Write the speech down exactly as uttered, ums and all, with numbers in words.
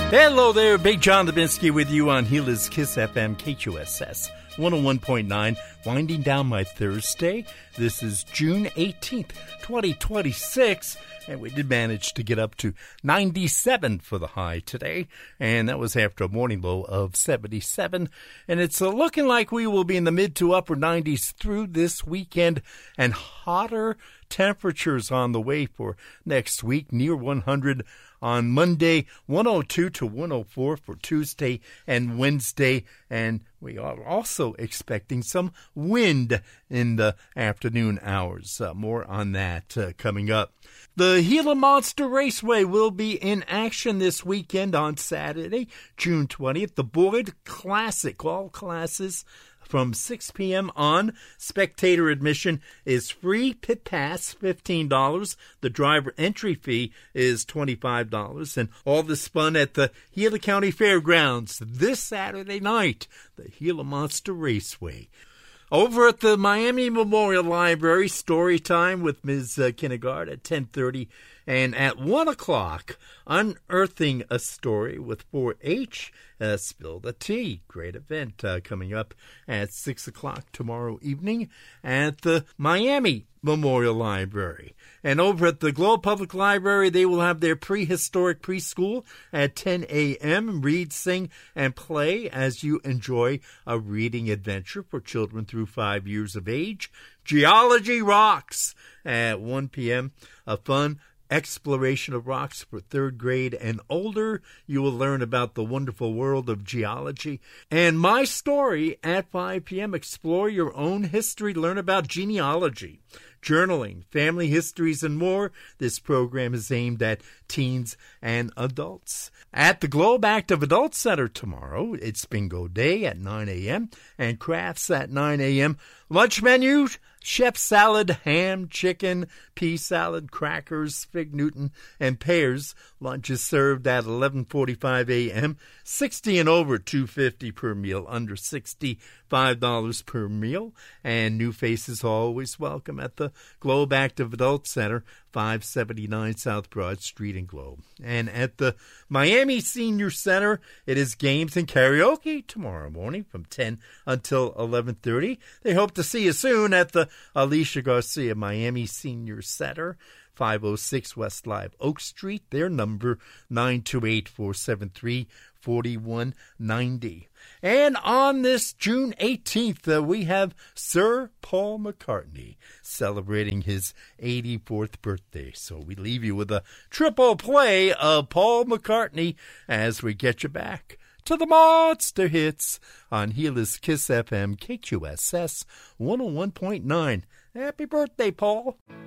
Hello there, Big John Dubinsky with you on Gila's Kiss F M, K Q S S one oh one point nine, winding down my Thursday. This is June eighteenth, twenty twenty-six, and we did manage to get up to ninety-seven for the high today, and that was after a morning low of seventy-seven, and it's uh, looking like we will be in the mid to upper nineties through this weekend, and hotter temperatures on the way for next week, near one hundred on Monday, one oh two to one oh four for Tuesday and Wednesday, and we are also expecting some wind in the afternoon hours. Uh, more on that uh, coming up. The Gila Monster Raceway will be in action this weekend on Saturday, June twentieth. The Boyd Classic, all classes from six p.m. on. Spectator admission is free. Pit pass, fifteen dollars. The driver entry fee is twenty-five dollars. And all this fun at the Gila County Fairgrounds this Saturday night, the Gila Monster Raceway. Over at the Miami Memorial Library, story time with Miz Kinnegard at ten thirty. And at one o'clock, Unearthing a Story with four H, uh, Spill the Tea. Great event uh, coming up at six o'clock tomorrow evening at the Miami Memorial Library. And over at the Globe Public Library, they will have their prehistoric preschool at ten a.m. Read, sing, and play as you enjoy a reading adventure for children through five years of age. Geology Rocks at one p.m. A fun exploration of rocks for third grade and older. You will learn about the wonderful world of geology. And My Story at five p.m. Explore your own history. Learn about genealogy, journaling, family histories, and more. This program is aimed at teens and adults. At the Globe Active Adult Center tomorrow, it's Bingo Day at nine a.m. and crafts at nine a.m. Lunch menu, chef salad, ham, chicken, pea salad, crackers, fig Newton, and pears. Lunch is served at eleven forty-five a.m. sixty and over, two dollars and fifty cents per meal. Under sixty, five dollars per meal. And new faces always welcome at the Globe Active Adult Center, five seventy-nine South Broad Street in Globe. And at the Miami Senior Center, it is games and karaoke tomorrow morning from ten until eleven thirty. They hope to see you soon at the Alicia Garcia Miami Senior Center, five oh six West Live Oak Street. Their number, nine two eight, four seven three, four one nine zero. And on this June eighteenth, uh, we have Sir Paul McCartney celebrating his eighty-fourth birthday. So we leave you with a triple play of Paul McCartney as we get you back to the monster hits on Gila's Kiss F M, K Q S S one oh one point nine. Happy birthday, Paul.